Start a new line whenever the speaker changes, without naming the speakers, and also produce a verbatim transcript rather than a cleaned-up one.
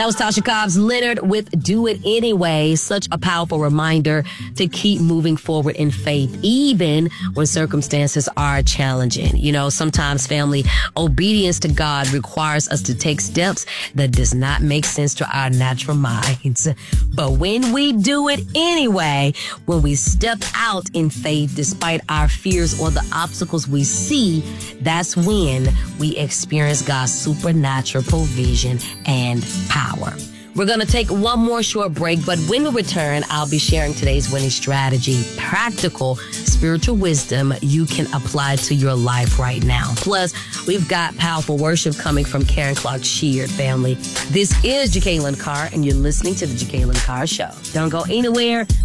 That was Tasha Cobbs Leonard with Do It Anyway. Such a powerful reminder to keep moving forward in faith, even when circumstances are challenging. You know, sometimes, family, obedience to God requires us to take steps that does not make sense to our natural minds. But when we do it anyway, when we step out in faith despite our fears or the obstacles we see, that's when we experience God's supernatural provision and power. We're going to take one more short break, but when we return, I'll be sharing today's winning strategy, practical spiritual wisdom you can apply to your life right now. Plus, we've got powerful worship coming from Karen Clark Sheard, family. This is Jacqueline Carr, and you're listening to the Jacqueline Carr Show. Don't go anywhere.